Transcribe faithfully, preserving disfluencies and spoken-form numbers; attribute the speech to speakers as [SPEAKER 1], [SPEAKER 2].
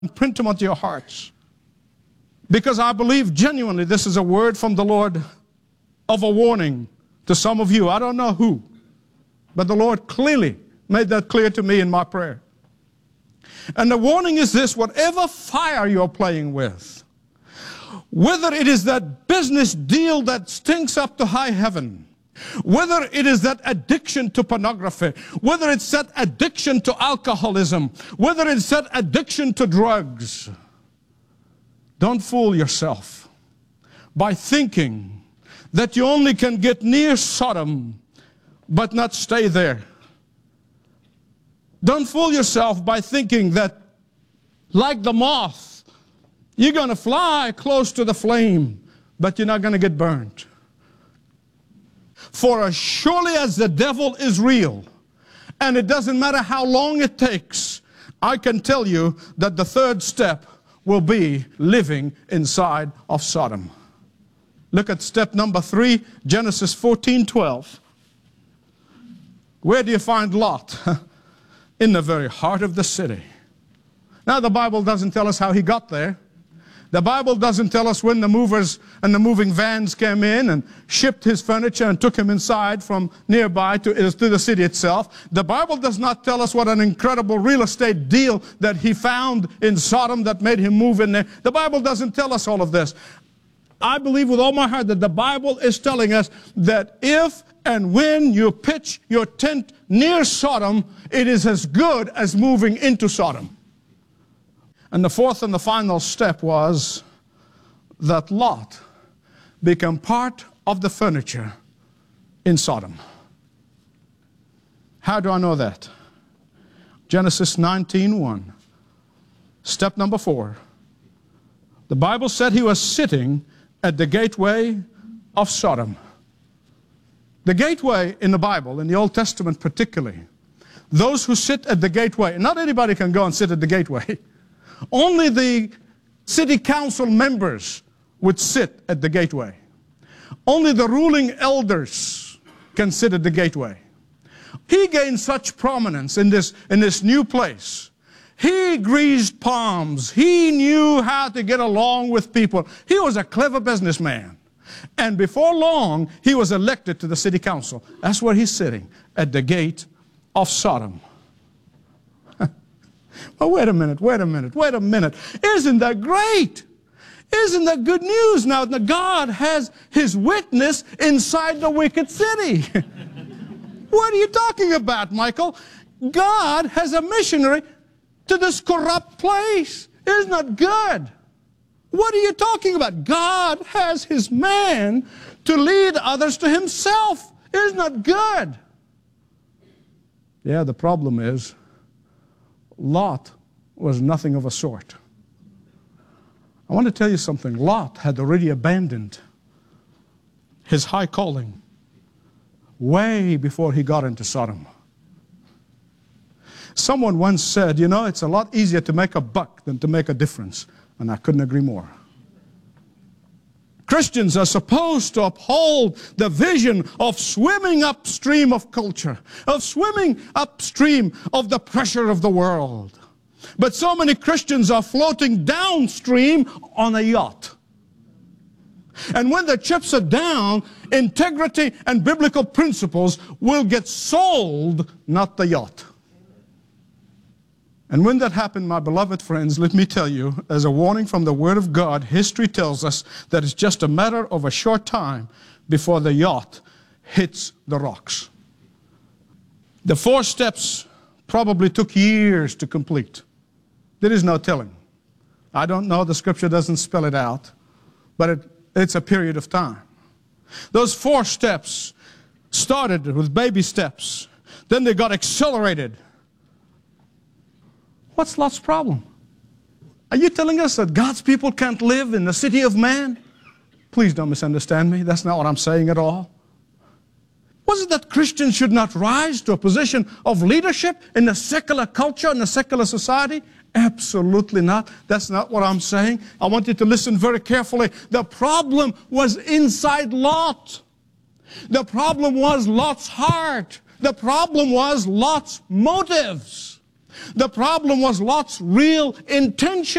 [SPEAKER 1] and print them onto your hearts. Because I believe genuinely this is a word from the Lord of a warning to some of you. I don't know who, but the Lord clearly made that clear to me in my prayer. And the warning is this: whatever fire you're playing with, whether it is that business deal that stinks up to high heaven, whether it is that addiction to pornography, whether it's that addiction to alcoholism, whether it's that addiction to drugs, don't fool yourself by thinking that you only can get near Sodom but not stay there. Don't fool yourself by thinking that, like the moth, you're going to fly close to the flame, but you're not going to get burned. For as surely as the devil is real, and it doesn't matter how long it takes, I can tell you that the third step will be living inside of Sodom. Look at step number three, Genesis fourteen twelve. Where do you find Lot? In the very heart of the city. Now, the Bible doesn't tell us how he got there. The Bible doesn't tell us when the movers and the moving vans came in and shipped his furniture and took him inside from nearby to, to the city itself. The Bible does not tell us what an incredible real estate deal that he found in Sodom that made him move in there. The Bible doesn't tell us all of this. I believe with all my heart that the Bible is telling us that if and when you pitch your tent near Sodom, it is as good as moving into Sodom. And the fourth and the final step was that Lot became part of the furniture in Sodom. How do I know that? Genesis nineteen one. Step number four. The Bible said he was sitting at the gateway of Sodom. The gateway in the Bible, in the Old Testament particularly, those who sit at the gateway, not anybody can go and sit at the gateway. Only the city council members would sit at the gateway. Only the ruling elders can sit at the gateway. He gained such prominence in this, in this new place. He greased palms. He knew how to get along with people. He was a clever businessman. And before long, he was elected to the city council. That's where he's sitting, at the gate of Sodom. Well, wait a minute, wait a minute, wait a minute. Isn't that great? Isn't that good news? Now, God has his witness inside the wicked city. What are you talking about, Michael? God has a missionary to this corrupt place. Isn't that good? What are you talking about? God has his man to lead others to himself. Isn't that good? Yeah, the problem is Lot was nothing of a sort. I want to tell you something. Lot had already abandoned his high calling way before he got into Sodom. Someone once said, you know, it's a lot easier to make a buck than to make a difference. And I couldn't agree more. Christians are supposed to uphold the vision of swimming upstream of culture, of swimming upstream of the pressure of the world. But so many Christians are floating downstream on a yacht. And when the chips are down, integrity and biblical principles will get sold, not the yacht. And when that happened, my beloved friends, let me tell you, as a warning from the Word of God, history tells us that it's just a matter of a short time before the yacht hits the rocks. The four steps probably took years to complete. There is no telling. I don't know, the Scripture doesn't spell it out, but it, it's a period of time. Those four steps started with baby steps. Then they got accelerated. What's Lot's problem? Are you telling us that God's people can't live in the city of man? Please don't misunderstand me. That's not what I'm saying at all. Was it that Christians should not rise to a position of leadership in the secular culture, in the secular society? Absolutely not. That's not what I'm saying. I want you to listen very carefully. The problem was inside Lot. The problem was Lot's heart. The problem was Lot's motives. The problem was Lot's real intention.